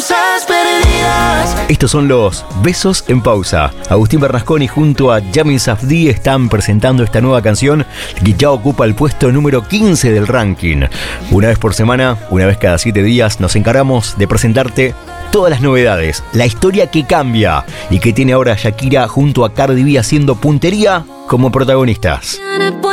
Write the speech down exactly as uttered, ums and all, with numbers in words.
cosas perdidas. Estos son los Besos en Pausa. Agustín Bernasconi junto a Yamin Safdie están presentando esta nueva canción que ya ocupa el puesto número quince del ranking. Una vez por semana, una vez cada siete días, nos encargamos de presentarte todas las novedades, la historia que cambia y que tiene ahora Shakira junto a Cardi B haciendo puntería como protagonistas.